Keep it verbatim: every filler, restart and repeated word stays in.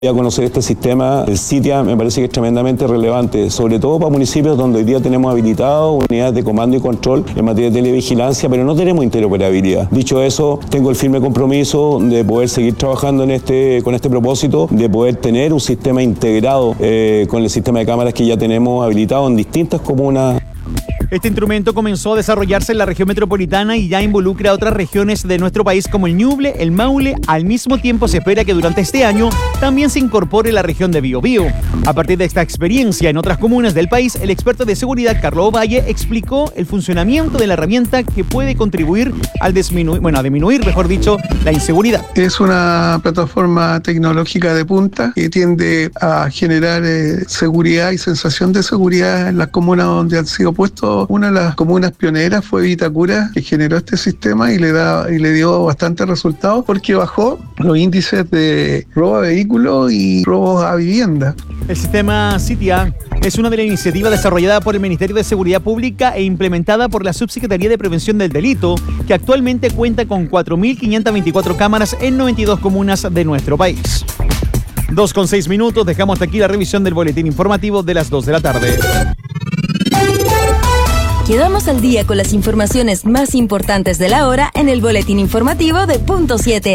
A conocer este sistema, el SITIA, me parece que es tremendamente relevante, sobre todo para municipios donde hoy día tenemos habilitados unidades de comando y control en materia de televigilancia, pero no tenemos interoperabilidad. Dicho eso, tengo el firme compromiso de poder seguir trabajando en este, con este propósito, de poder tener un sistema integrado eh, con el sistema de cámaras que ya tenemos habilitado en distintas comunas. Este instrumento comenzó a desarrollarse en la región metropolitana y ya involucra a otras regiones de nuestro país como el Ñuble, el Maule. Al mismo tiempo se espera que durante este año también se incorpore la región de Biobío. A partir de esta experiencia en otras comunas del país, el experto de seguridad Carlos Ovalle explicó el funcionamiento de la herramienta que puede contribuir al disminuir, bueno, a disminuir, mejor dicho, la inseguridad. Es una plataforma tecnológica de punta que tiende a generar eh, seguridad y sensación de seguridad en las comunas donde han sido puestos. Una de las comunas pioneras fue Vitacura, que generó este sistema y le da y le dio bastantes resultados porque bajó los índices de robo a vehículos y robos a vivienda. El sistema SITIA es una de las iniciativas desarrolladas por el Ministerio de Seguridad Pública e implementada por la Subsecretaría de Prevención del Delito, que actualmente cuenta con cuatro mil quinientas veinticuatro cámaras en noventa y dos comunas de nuestro país. Dos con seis minutos, dejamos hasta aquí la revisión del boletín informativo de las dos de la tarde. Quedamos al día con las informaciones más importantes de la hora en el boletín informativo de Punto siete.